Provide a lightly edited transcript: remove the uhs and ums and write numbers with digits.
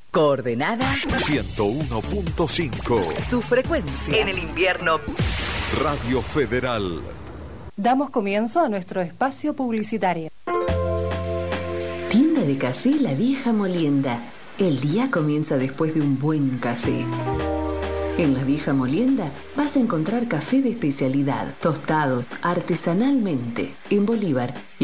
Coordenada 101.5. Tu frecuencia en el invierno. Radio Federal. Damos comienzo a nuestro espacio publicitario. Tienda de café La Vieja Molienda. El día comienza después de un buen café. En La Vieja Molienda vas a encontrar café de especialidad, tostados artesanalmente, en Bolívar